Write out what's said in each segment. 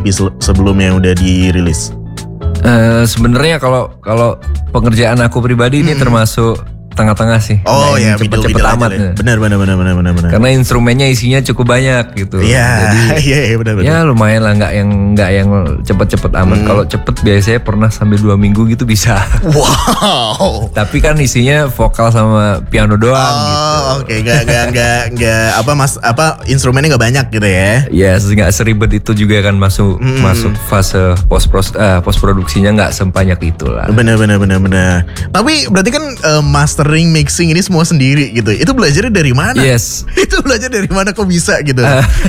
EP sebelumnya yang udah dirilis? Sebenarnya kalau pengerjaan aku pribadi ini termasuk tengah-tengah sih. Oh ya, cepet-cepet amat. Benar. Karena instrumennya isinya cukup banyak gitu. Iya, iya benar. Ya lumayan lah, nggak yang cepet-cepet amat. Kalau cepet biasanya pernah sampai 2 minggu gitu bisa. Wow. Tapi kan isinya vokal sama piano doang gitu. Oke, nggak instrumennya nggak banyak gitu ya? Ya, nggak seribet itu juga kan masuk fase post produksinya nggak sebanyak itulah. Benar. Tapi berarti kan mastering, mixing ini semua sendiri gitu. Itu belajarnya dari mana? Yes. Itu belajar dari mana kok bisa gitu?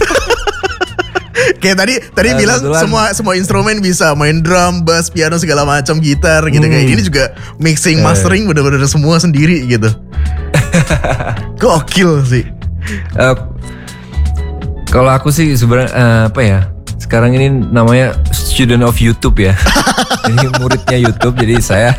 Kayak tadi bilang semua instrumen bisa, main drum, bass, piano segala macam, gitar gitu. Kayak ini juga mixing, mastering bener-bener semua sendiri gitu. Gokil sih. Kalau aku sih sebenarnya sekarang ini namanya student of YouTube ya. Ini muridnya YouTube, jadi saya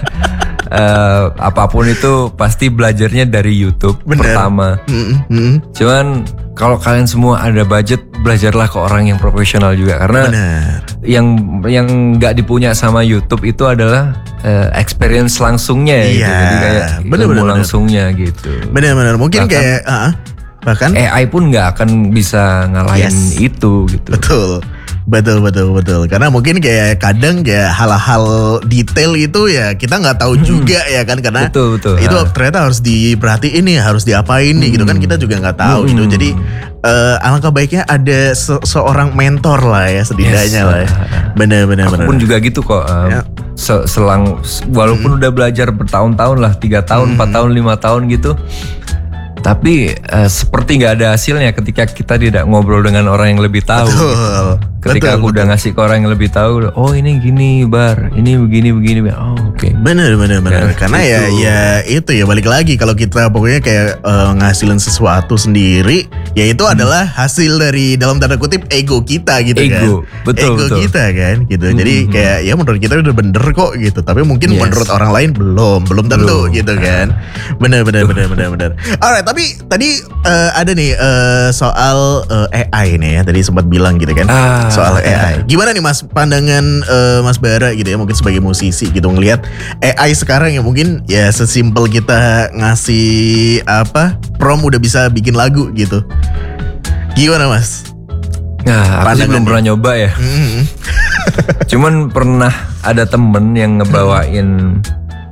apapun itu pasti belajarnya dari YouTube. pertama. Cuman kalau kalian semua ada budget, belajarlah ke orang yang profesional juga, karena yang nggak dipunya sama YouTube itu adalah experience langsungnya gitu. Jadi kayak ilmu langsungnya gitu. Benar. Mungkin bahkan AI pun nggak akan bisa ngalahin itu gitu. Betul. Karena mungkin kayak kadang kayak hal-hal detail itu ya kita nggak tahu juga ya kan, karena betul. Itu ternyata harus diperhatiin nih, harus diapain nih gitu kan, kita juga nggak tahu gitu. Jadi alangkah baiknya ada seorang mentor lah ya setidaknya lah ya. Benar. Aku pun juga gitu kok. Selang walaupun udah belajar bertahun-tahun lah, 3 tahun, 4 tahun, 5 tahun gitu. Tapi seperti nggak ada hasilnya ketika kita tidak ngobrol dengan orang yang lebih tahu. Ketika aku udah ngasih ke orang yang lebih tahu, oh ini gini Bar, ini begini. Oh oke. Bener. Karena ya itu ya balik lagi, kalau kita pokoknya kayak ngasilin sesuatu sendiri, ya itu adalah hasil dari dalam tanda kutip ego kita gitu kan. Betul. Kita kan gitu. Jadi kayak ya menurut kita udah bener kok gitu, tapi mungkin menurut orang lain belum tentu gitu kan. Bener. Alright, tapi tadi ada nih soal AI nih ya, tadi sempat bilang gitu kan, soal AI. Gimana nih Mas pandangan Mas Bara gitu ya, mungkin sebagai musisi gitu, ngelihat AI sekarang ya, mungkin ya sesimpel kita ngasih prompt udah bisa bikin lagu gitu. Gimana Mas? Nah, aku sih belum pernah nyoba ya. Cuman pernah ada temen yang ngebawain,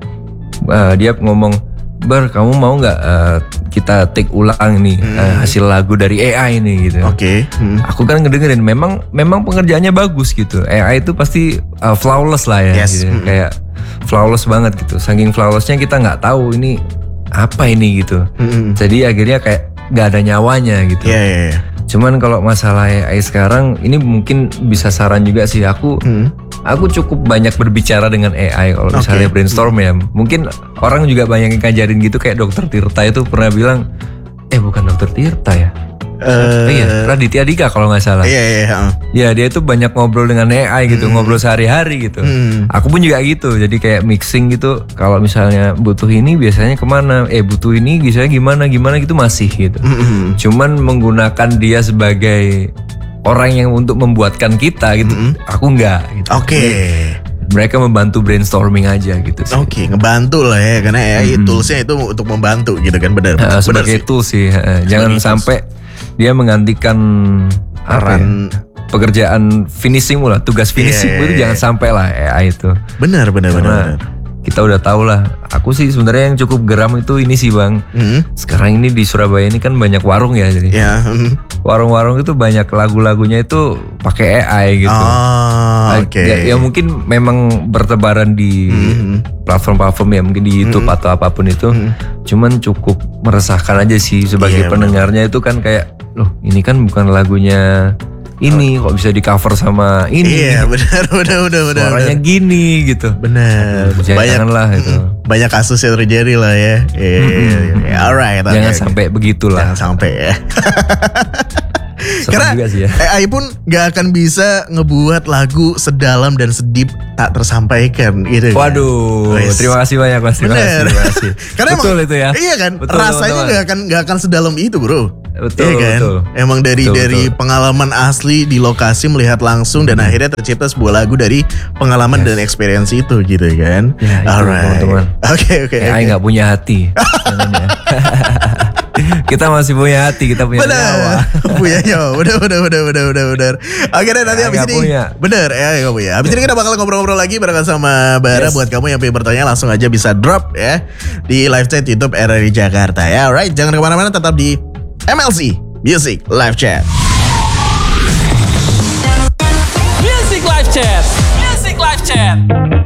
dia ngomong, Bar, kamu mau nggak kita take ulang nih hasil lagu dari AI ini gitu. Oke. Aku kan ngedengerin, memang pengerjaannya bagus gitu. AI itu pasti flawless lah ya. Yes. Gitu. Kayak flawless banget gitu. Saking flawlessnya kita nggak tahu ini apa ini gitu. Jadi akhirnya kayak nggak ada nyawanya gitu. Yeah. Cuman kalau masalah AI sekarang ini mungkin bisa saran juga sih. Aku cukup banyak berbicara dengan AI kalau misalnya brainstorm ya. Mungkin orang juga banyak yang ngajarin gitu, kayak Dr. Tirta itu pernah bilang, bukan Dr. Tirta ya. Raditya Dika kalau nggak salah. Iya. Ya dia itu banyak ngobrol dengan AI gitu, ngobrol sehari-hari gitu. Aku pun juga gitu, jadi kayak mixing gitu. Kalau misalnya butuh ini biasanya kemana? Butuh ini biasanya gimana gitu masih gitu. Cuman menggunakan dia sebagai orang yang untuk membuatkan kita gitu. Aku nggak. Gitu. Oke. Mereka membantu brainstorming aja gitu sih. Oke, ngebantu lah ya, karena AI toolsnya itu untuk membantu gitu kan, benar. Sebagai tools sih, jangan sampai dia menggantikan pekerjaan finishing lah, tugas finishing itu jangan sampai lah AI itu. Benar. Kita udah tahu lah. Aku sih sebenarnya yang cukup geram itu ini sih Bang. Sekarang ini di Surabaya ini kan banyak warung ya, jadi warung-warung itu banyak lagu-lagunya itu pakai AI gitu. Ya mungkin memang bertebaran di platform-platform ya, mungkin di YouTube atau apapun itu. Cuman cukup meresahkan aja sih sebagai pendengarnya itu kan kayak, loh ini kan bukan lagunya ini, kok bisa di cover sama ini. Iya benar. Suaranya gini gitu. Benar. Janganlah itu. Banyak kasus yang terjadi lah ya. Alright. Jangan sampai begitulah. Jangan sampai ya. Karena juga sih ya, AI pun gak akan bisa ngebuat lagu sedalam dan sedip tak tersampaikan gitu. Waduh, terima kasih banyak Mas. Terima kasih. Karena betul emang, itu ya. Iya kan, betul, rasanya gak akan sedalam itu bro. Betul, kan? betul. Emang dari pengalaman asli di lokasi melihat langsung dan akhirnya tercipta sebuah lagu dari pengalaman dan experience itu gitu kan. Ya, itu teman-teman. Oke. Aing nggak punya hati. Kita masih punya hati, kita punya nyawa. Punya nyawa, bener. Oke deh, nanti abis ini punya. Bener ya, gak punya. Abis ini kita bakal ngobrol-ngobrol lagi bareng sama Bara. Buat kamu yang punya pertanyaan langsung aja bisa drop ya di live chat YouTube RRI Jakarta ya. Alright, jangan kemana-mana, tetap di MLC Music Live Chat. Music Live Chat.